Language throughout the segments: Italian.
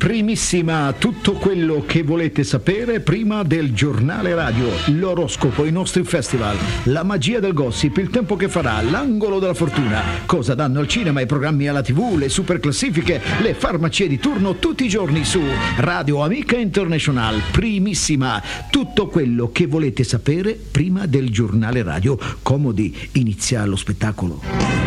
Primissima, tutto quello che volete sapere prima del giornale radio, l'oroscopo, i nostri festival, la magia del gossip, il tempo che farà, l'angolo della fortuna, cosa danno al cinema, i programmi alla TV, le super classifiche, le farmacie di turno tutti i giorni su Radio Amica International. Primissima, tutto quello che volete sapere prima del giornale radio. Comodi, inizia lo spettacolo.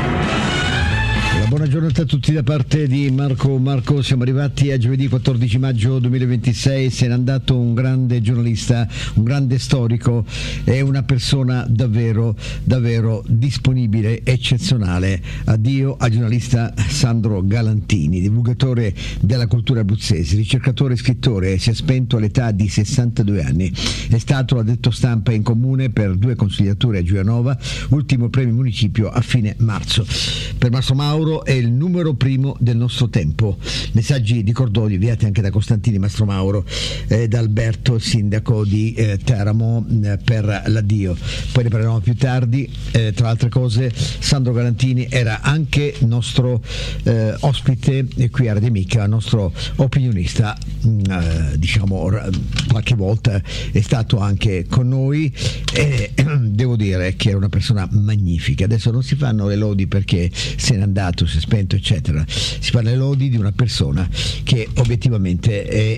Buona giornata a tutti da parte di Marco. Siamo arrivati a giovedì 14 maggio 2026. Se n'è andato un grande giornalista, un grande storico e una persona davvero disponibile, eccezionale. Addio al giornalista Sandro Galantini, divulgatore della cultura abruzzese, ricercatore e scrittore. Si è spento all'età di 62 anni. È stato addetto stampa in comune per 2 consigliature a Giulianova, ultimo premio municipio a fine marzo. Per Mastro Mauro è il numero primo del nostro tempo. Messaggi di cordoglio inviati anche da Costantini Mastro Mauro e da Alberto, il sindaco di Teramo, per l'addio. Poi ne parleremo più tardi. Tra altre cose, Sandro Galantini era anche nostro ospite qui a Radio Amica, nostro opinionista, diciamo qualche volta è stato anche con noi e devo dire che era una persona magnifica. Adesso non si fanno le lodi perché se n'è andato, si è spento, eccetera. Si fanno le lodi di una persona che obiettivamente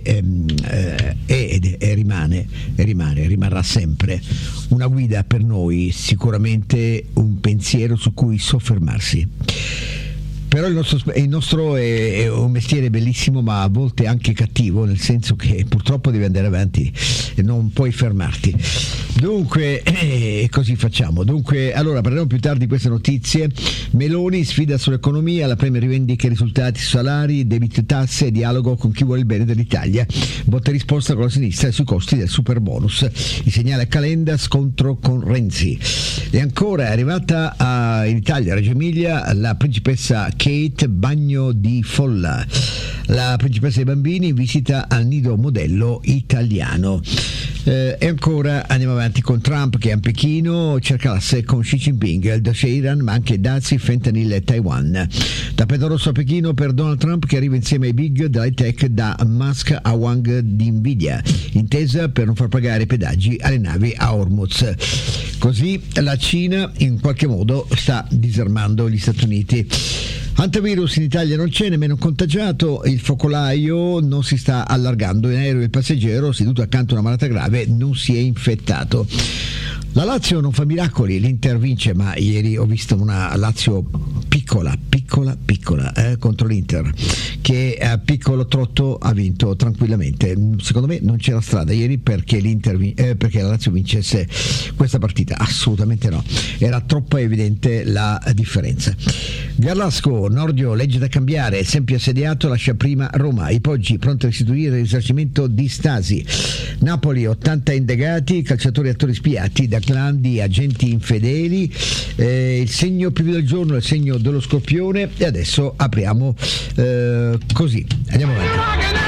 rimarrà sempre una guida per noi, sicuramente un pensiero su cui soffermarsi. Però il nostro è un mestiere bellissimo, ma a volte anche cattivo, nel senso che purtroppo devi andare avanti e non puoi fermarti. Dunque, così facciamo. Dunque, allora parleremo più tardi di queste notizie. Meloni sfida sull'economia, la Premier rivendica i risultati su salari, debito e tasse, dialogo con chi vuole il bene dell'Italia, botta e risposta con la sinistra sui costi del super bonus. Il segnale Calenda, scontro con Renzi. E ancora è arrivata in Italia, a Reggio Emilia, la principessa Kate, bagno di folla. La principessa dei bambini visita al nido modello italiano. E ancora andiamo avanti con Trump che è a Pechino, cerca l'asse con Xi Jinping, il dossier Iran, ma anche dazi, fentanyl e Taiwan. Tappeto rosso a Pechino per Donald Trump che arriva insieme ai big dell'high tech, da Musk a Wang di Nvidia, intesa per non far pagare i pedaggi alle navi a Hormuz. Così la Cina in qualche modo sta disarmando gli Stati Uniti. Antivirus in Italia non c'è, nemmeno contagiato, il focolaio non si sta allargando, in aereo il passeggero seduto accanto a una malata grave non si è infettato. La Lazio non fa miracoli, l'Inter vince, ma ieri ho visto una Lazio piccola contro l'Inter, che a piccolo trotto ha vinto tranquillamente. Secondo me non c'era strada ieri perché perché la Lazio vincesse questa partita, assolutamente no, era troppo evidente la differenza. Garlasco, Nordio legge da cambiare, sempre assediato, lascia prima Roma, i Poggi pronti a restituire il risarcimento di Stasi. Napoli 80 indagati, calciatori e attori spiati da clan di agenti infedeli. Il segno più del giorno è il segno dello Scorpione e adesso apriamo così, andiamo avanti.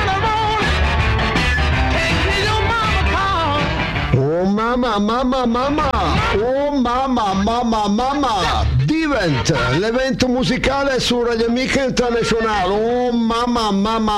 Oh mamma, oh mamma, Divent, l'evento musicale su Radio Amica International. Oh mamma.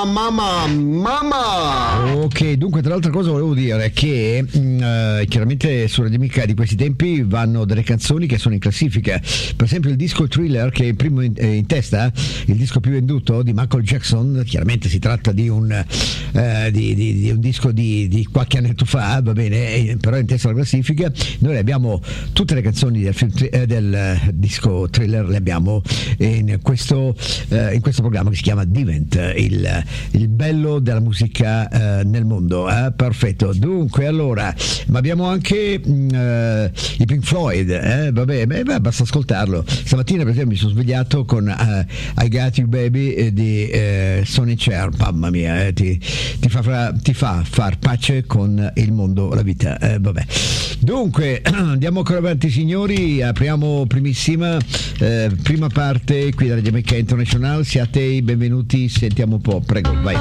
Ok, dunque tra l'altra cosa volevo dire che chiaramente su Radio Amica di questi tempi vanno delle canzoni che sono in classifica. Per esempio il disco Thriller, che è il primo in testa, il disco più venduto di Michael Jackson. Chiaramente si tratta di un disco di qualche annetto fa, va bene, però in testa alla classifica. Noi abbiamo tutte le canzoni del disco Thriller, le abbiamo in questo programma che si chiama Divent, il bello della musica nel mondo. Perfetto. Dunque allora, ma abbiamo anche i Pink Floyd, basta ascoltarlo. Stamattina per esempio mi sono svegliato con I Got You Baby di Sonny Cher. Mamma mia, ti fa far pace con il mondo, la vita. Dunque andiamo ancora avanti signori, apriamo prima parte qui da Radio Amica International. Siate i benvenuti, sentiamo un po', prego, vai.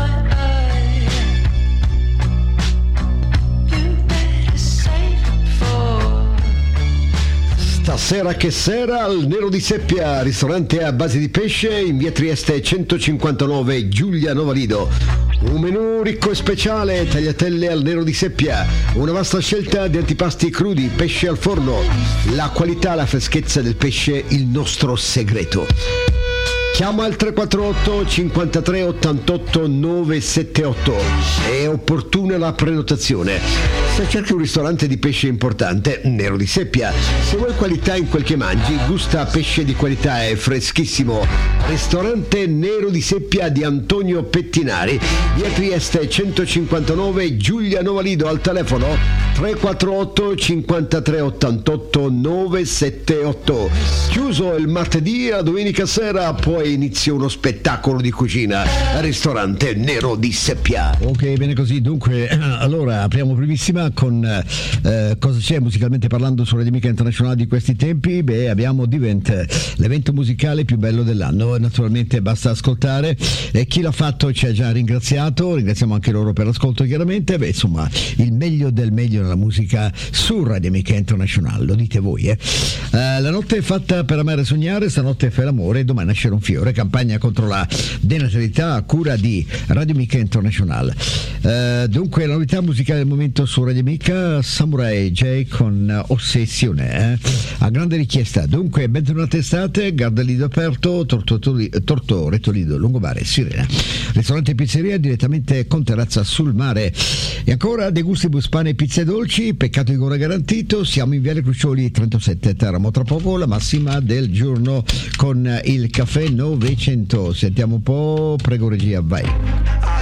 Stasera che sera al Nero di Seppia, ristorante a base di pesce in via Trieste 159, Giulia Novalido. Un menù ricco e speciale, tagliatelle al Nero di Seppia, una vasta scelta di antipasti crudi, pesce al forno, la qualità, la freschezza del pesce, il nostro segreto. Chiama al 348 53 88 978, è opportuna la prenotazione. Se cerchi un ristorante di pesce importante, Nero di Seppia. Se vuoi qualità in quel che mangi, gusta pesce di qualità e freschissimo. Ristorante Nero di Seppia di Antonio Pettinari, via Trieste 159, Giulia Novalido, al telefono 348 53 88 978. Chiuso il martedì e la domenica sera, poi inizia uno spettacolo di cucina al ristorante Nero di Seppia. Ok, bene così. Dunque, allora apriamo primissima con cosa c'è musicalmente parlando su Radio Amica Internazionale di questi tempi. Beh, abbiamo Divent, l'evento musicale più bello dell'anno. Naturalmente basta ascoltare, e chi l'ha fatto ci ha già ringraziamo anche loro per l'ascolto, chiaramente. Beh, insomma, il meglio del meglio nella musica su Radio Amica Internazionale, lo dite voi, la notte è fatta per amare e sognare, stanotte fai l'amore, domani nascerà un fiore, campagna contro la denatalità a cura di Radio Amica Internazionale. Dunque, la novità musicale del momento su Radio Amica, Samurai J con Ossessione, a grande richiesta. Dunque, bentornata estate, Gardelido aperto, Tortore, Toledo, Lungomare, Sirena, ristorante e pizzeria direttamente con terrazza sul mare. E ancora De Gustibus pane e pizze dolci, peccato di gola garantito. Siamo in Viale Crucioli 37 Teramo. Tra poco la massima del giorno con il caffè 900. Sentiamo un po', prego regia, vai.